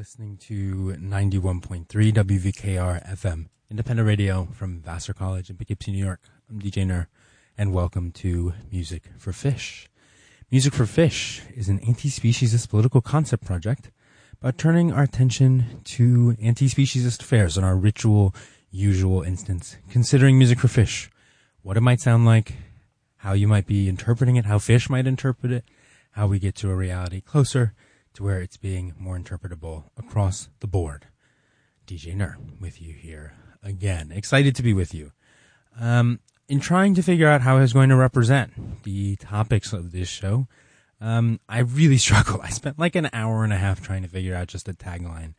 listening to 91.3 WVKR FM, independent radio from Vassar College in Poughkeepsie, New York. I'm DJ Nur, and welcome to Music for Fish. Music for Fish is an anti-speciesist political concept project about turning our attention to anti-speciesist affairs in our ritual, usual instance, considering music for fish, what it might sound like, how you might be interpreting it, how fish might interpret it, how we get to a reality closer to where it's being more interpretable across the board. DJ Nur with you here again. Excited to be with you. In trying to figure out how I was going to represent the topics of this show, I really struggled. I spent like an hour and a half trying to figure out just a tagline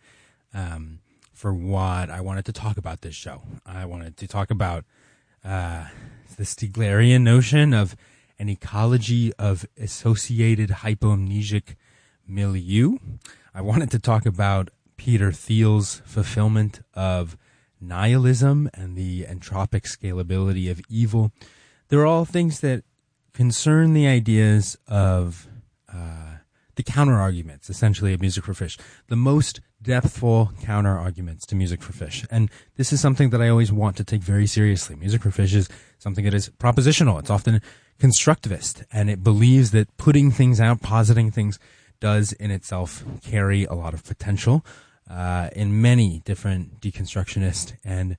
for what I wanted to talk about this show. I wanted to talk about the Stiglerian notion of an ecology of associated hypomnesic milieu. I wanted to talk about Peter Thiel's fulfillment of nihilism and the entropic scalability of evil. They're all things that concern the ideas of the counter-arguments, essentially, of Music for Fish. The most depthful counter-arguments to Music for Fish. And this is something that I always want to take very seriously. Music for Fish is something that is propositional. It's often constructivist, and it believes that putting things out, positing things, does in itself carry a lot of potential in many different deconstructionist and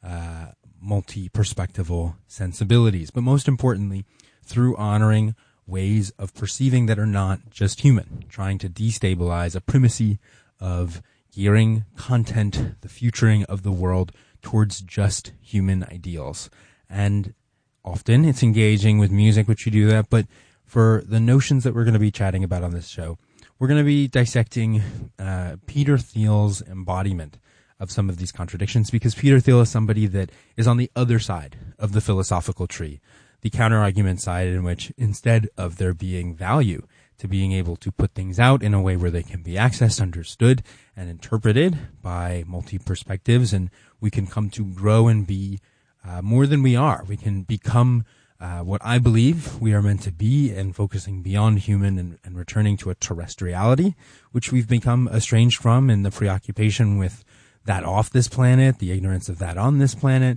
multi-perspectival sensibilities. But most importantly, through honoring ways of perceiving that are not just human, trying to destabilize a primacy of gearing content, the futuring of the world towards just human ideals. And often it's engaging with music, which you do that, but for the notions that we're going to be chatting about on this show, we're going to be dissecting Peter Thiel's embodiment of some of these contradictions, because Peter Thiel is somebody that is on the other side of the philosophical tree, the counter-argument side, in which instead of there being value to being able to put things out in a way where they can be accessed, understood, and interpreted by multi-perspectives, and we can come to grow and be more than we are. We can become what I believe we are meant to be, and focusing beyond human and returning to a terrestriality, which we've become estranged from in the preoccupation with that off this planet, the ignorance of that on this planet.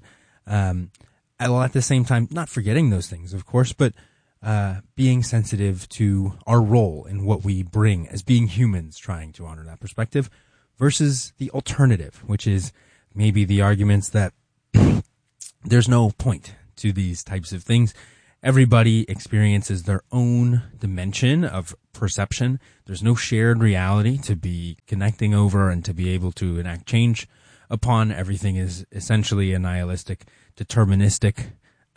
At the same time, not forgetting those things, of course, but being sensitive to our role in what we bring as being humans, trying to honor that perspective, versus the alternative, which is maybe the arguments that there's no point to these types of things. Everybody experiences their own dimension of perception. There's no shared reality to be connecting over and to be able to enact change upon. Everything is essentially a nihilistic, deterministic,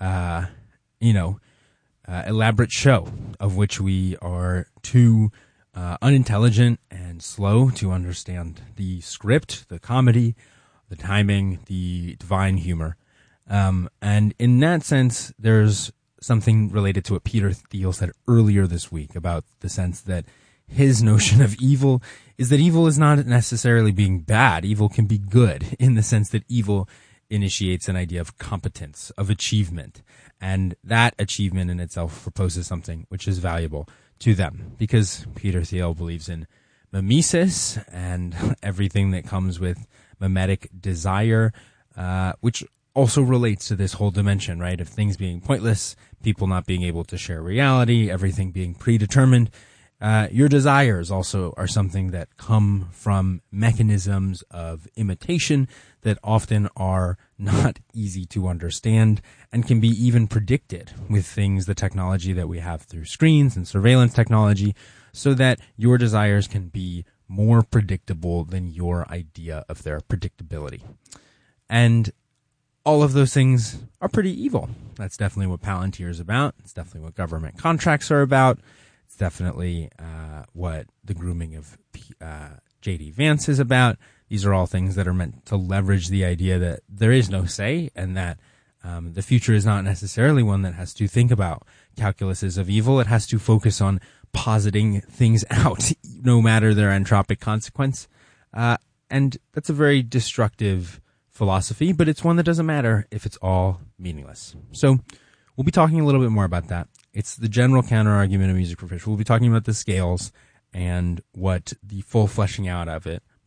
elaborate show of which we are too unintelligent and slow to understand the script, the comedy, the timing, the divine humor. And in that sense, there's something related to what Peter Thiel said earlier this week about the sense that his notion of evil is that evil is not necessarily being bad. Evil can be good, in the sense that evil initiates an idea of competence, of achievement. And that achievement in itself proposes something which is valuable to them, because Peter Thiel believes in mimesis and everything that comes with mimetic desire, which also relates to this whole dimension, right, of things being pointless, people not being able to share reality, everything being predetermined. Your desires also are something that come from mechanisms of imitation that often are not easy to understand and can be even predicted with things, the technology that we have through screens and surveillance technology, so that your desires can be more predictable than your idea of their predictability. And all of those things are pretty evil. That's definitely what Palantir is about. It's definitely what government contracts are about. It's definitely what the grooming of J.D. Vance is about. These are all things that are meant to leverage the idea that there is no say, and that the future is not necessarily one that has to think about calculuses of evil. It has to focus on positing things out, no matter their entropic consequence. And that's a very destructive philosophy, but it's one that doesn't matter if it's all meaningless. So we'll be talking a little bit more about that. It's the general counter-argument of Music for Fish. We'll be talking about the scales and what the full fleshing out of it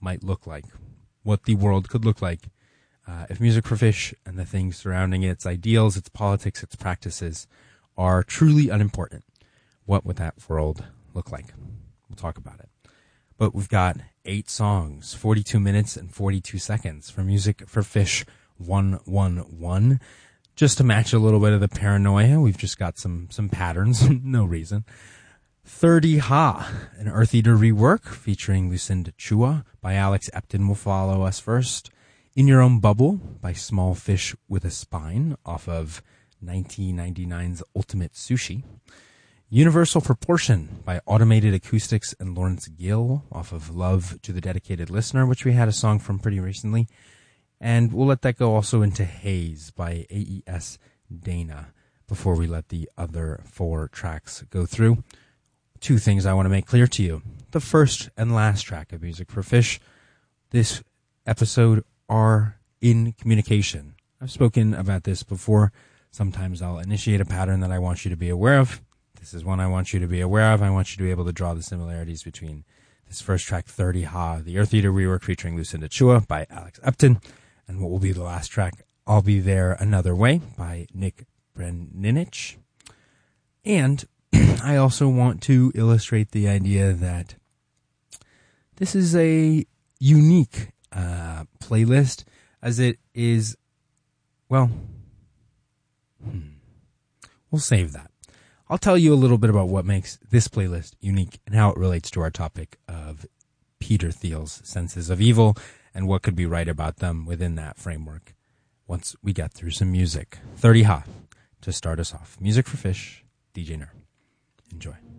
might look like, what the world could look like if Music for Fish and the things surrounding it, its ideals, its politics, its practices, are truly unimportant. What would that world look like? We'll talk about it. But we've got 8 songs, 42 minutes and 42 seconds for Music for Fish 111. Just to match a little bit of the paranoia, we've just got some patterns, no reason. 30 Ha, an Earth Eater rework featuring Lucinda Chua by Alex Epton will follow us first. In Your Own Bubble by Small Fish with a Spine off of 1999's Ultimate Sushi. Universal Proportion by Automated Acoustics and Lawrence Gill off of Love to the Dedicated Listener, which we had a song from pretty recently. And we'll let that go also into Haze by AES Dana before we let the other 4 tracks go through. 2 things I want to make clear to you. The first and last track of Music for Fish this episode are in communication. I've spoken about this before. Sometimes I'll initiate a pattern that I want you to be aware of. This is one I want you to be aware of. I want you to be able to draw the similarities between this first track, 30 Ha, the Earth Eater rework featuring Lucinda Chua by Alex Epton, and what will be the last track, I'll Be There Another Way by Nick Breninich. And I also want to illustrate the idea that this is a unique playlist, as it is, well, we'll save that. I'll tell you a little bit about what makes this playlist unique and how it relates to our topic of Peter Thiel's Senses of Evil and what could be right about them within that framework once we get through some music. 30 Ha to start us off. Music for Fish, DJ Ner. Enjoy.